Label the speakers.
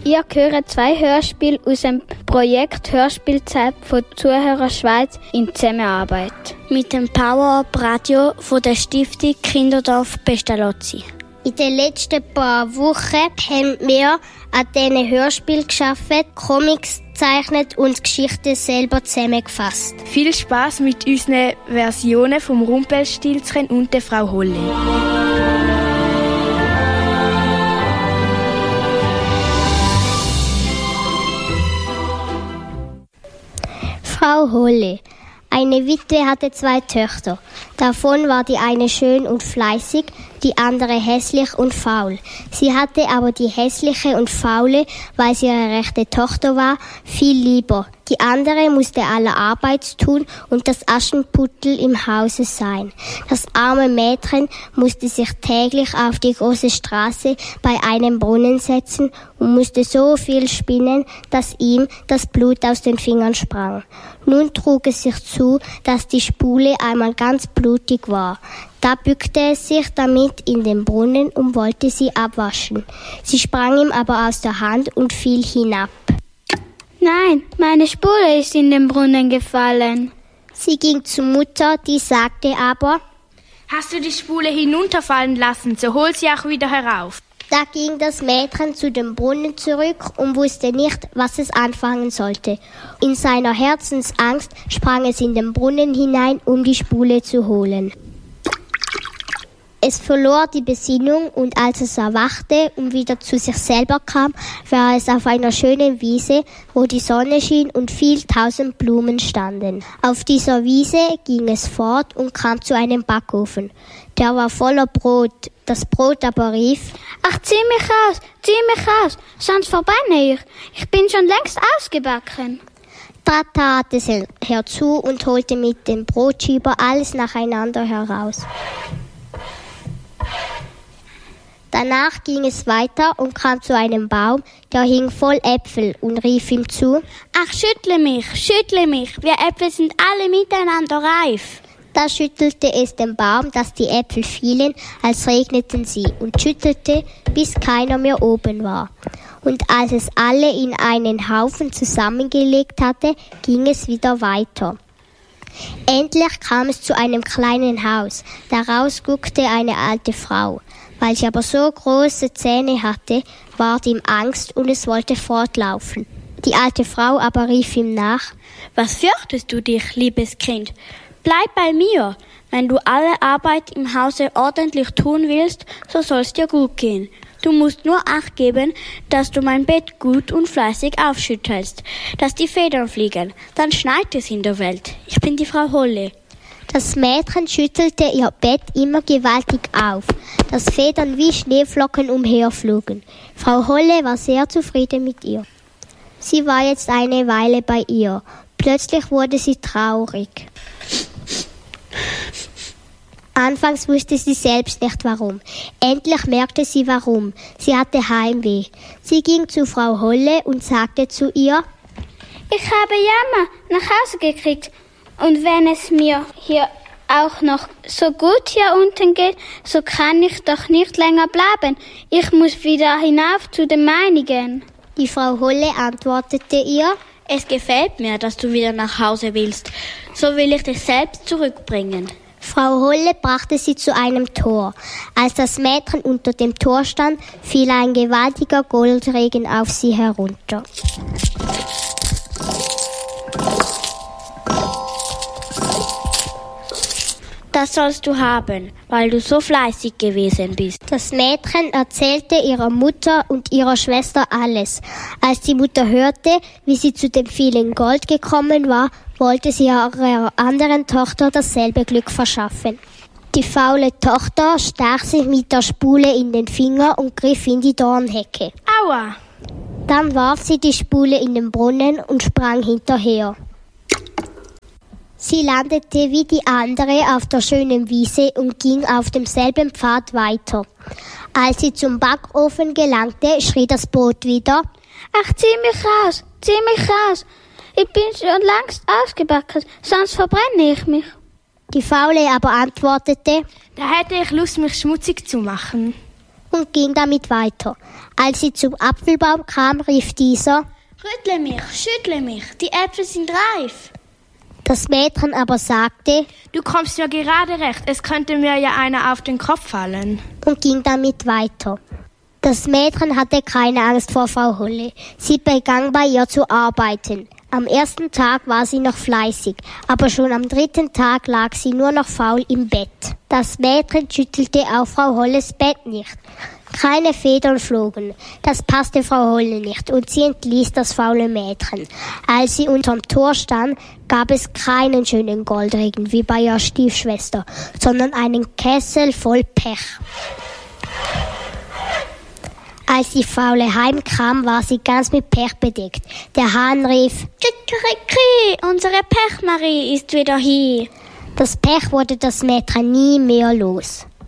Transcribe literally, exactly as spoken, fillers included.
Speaker 1: Ihr hört zwei Hörspiele aus dem Projekt Hörspielzeit von Zuhörer Schweiz in Zusammenarbeit
Speaker 2: mit dem Power-Up-Radio von der Stiftung Kinderdorf Pestalozzi.
Speaker 3: In den letzten paar Wochen haben wir an diesen Hörspielen gearbeitet, Comics gezeichnet und Geschichten selber zusammengefasst.
Speaker 4: Viel Spass mit unseren Versionen vom Rumpelstilzchen und der Frau Holle.
Speaker 3: Frau Holle. Eine Witwe hatte zwei Töchter. Davon war die eine schön und fleißig, die andere hässlich und faul. Sie hatte aber die hässliche und faule, weil sie ihre rechte Tochter war, viel lieber. Die andere musste alle Arbeit tun und das Aschenputtel im Hause sein. Das arme Mädchen musste sich täglich auf die große Straße bei einem Brunnen setzen und musste so viel spinnen, dass ihm das Blut aus den Fingern sprang. Nun trug es sich zu, dass die Spule einmal ganz blutig war. Da bückte es sich damit in den Brunnen und wollte sie abwaschen. Sie sprang ihm aber aus der Hand und fiel hinab.
Speaker 1: Nein, meine Spule ist in den Brunnen gefallen.
Speaker 3: Sie ging zur Mutter, die sagte aber:
Speaker 4: Hast du die Spule hinunterfallen lassen, so hol sie auch wieder herauf.
Speaker 3: Da ging das Mädchen zu dem Brunnen zurück und wusste nicht, was es anfangen sollte. In seiner Herzensangst sprang es in den Brunnen hinein, um die Spule zu holen. Es verlor die Besinnung und als es erwachte und wieder zu sich selber kam, war es auf einer schönen Wiese, wo die Sonne schien und viel tausend Blumen standen. Auf dieser Wiese ging es fort und kam zu einem Backofen. Der war voller Brot. Das Brot aber rief:
Speaker 1: Ach, zieh mich raus, zieh mich raus, sonst verbrenne ich. Ich bin schon längst ausgebacken.
Speaker 3: Da tat es herzu und holte mit dem Brotschieber alles nacheinander heraus. Danach ging es weiter und kam zu einem Baum, der hing voll Äpfel und rief ihm zu:
Speaker 2: Ach, schüttle mich, schüttle mich, wir Äpfel sind alle miteinander reif.
Speaker 3: Da schüttelte es den Baum, dass die Äpfel fielen, als regneten sie, und schüttelte, bis keiner mehr oben war. Und als es alle in einen Haufen zusammengelegt hatte, ging es wieder weiter. Endlich kam es zu einem kleinen Haus. Daraus guckte eine alte Frau. Weil sie aber so große Zähne hatte, ward ihm Angst und es wollte fortlaufen. Die alte Frau aber rief ihm nach:
Speaker 2: Was fürchtest du dich, liebes Kind? Bleib bei mir. Wenn du alle Arbeit im Hause ordentlich tun willst, so soll's dir gut gehen. Du musst nur Acht geben, dass du mein Bett gut und fleißig aufschüttelst, dass die Federn fliegen. Dann schneit es in der Welt. Ich bin die Frau Holle.
Speaker 3: Das Mädchen schüttelte ihr Bett immer gewaltig auf, dass Federn wie Schneeflocken umherflogen. Frau Holle war sehr zufrieden mit ihr. Sie war jetzt eine Weile bei ihr. Plötzlich wurde sie traurig. Anfangs wusste sie selbst nicht warum. Endlich merkte sie warum. Sie hatte Heimweh. Sie ging zu Frau Holle und sagte zu ihr:
Speaker 1: Ich habe Jammer nach Hause gekriegt. Und wenn es mir hier auch noch so gut hier unten geht, so kann ich doch nicht länger bleiben. Ich muss wieder hinauf zu den meinigen.
Speaker 3: Die Frau Holle antwortete ihr:
Speaker 2: Es gefällt mir, dass du wieder nach Hause willst. So will ich dich selbst zurückbringen.
Speaker 3: Frau Holle brachte sie zu einem Tor. Als das Mädchen unter dem Tor stand, fiel ein gewaltiger Goldregen auf sie herunter.
Speaker 2: Das sollst du haben, weil du so fleißig gewesen bist.
Speaker 3: Das Mädchen erzählte ihrer Mutter und ihrer Schwester alles. Als die Mutter hörte, wie sie zu dem vielen Gold gekommen war, wollte sie ihrer anderen Tochter dasselbe Glück verschaffen. Die faule Tochter stach sich mit der Spule in den Finger und griff in die Dornhecke.
Speaker 4: Aua!
Speaker 3: Dann warf sie die Spule in den Brunnen und sprang hinterher. Sie landete wie die andere auf der schönen Wiese und ging auf demselben Pfad weiter. Als sie zum Backofen gelangte, schrie das Brot wieder:
Speaker 1: Ach, zieh mich raus, zieh mich raus. Ich bin schon längst ausgebacken, sonst verbrenne ich mich.
Speaker 3: Die Faule aber antwortete:
Speaker 4: Da hätte ich Lust, mich schmutzig zu machen.
Speaker 3: und ging damit weiter. Als sie zum Apfelbaum kam, rief dieser:
Speaker 2: Rüttle mich, schüttle mich, die Äpfel sind reif.
Speaker 3: Das Mädchen aber sagte:
Speaker 4: Du kommst ja gerade recht, es könnte mir ja einer auf den Kopf fallen.
Speaker 3: Und ging damit weiter. Das Mädchen hatte keine Angst vor Frau Holle. Sie begann bei ihr zu arbeiten. Am ersten Tag war sie noch fleißig, aber schon am dritten Tag lag sie nur noch faul im Bett. Das Mädchen schüttelte auch Frau Holles Bett nicht. Keine Federn flogen. Das passte Frau Holle nicht und sie entließ das faule Mädchen. Als sie unterm Tor stand, gab es keinen schönen Goldregen wie bei ihrer Stiefschwester, sondern einen Kessel voll Pech. Als die Faule heimkam, war sie ganz mit Pech bedeckt. Der Hahn rief:
Speaker 2: Kikeriki, unsere Pechmarie ist wieder hier.
Speaker 3: Das Pech wurde das Mädchen nie mehr los.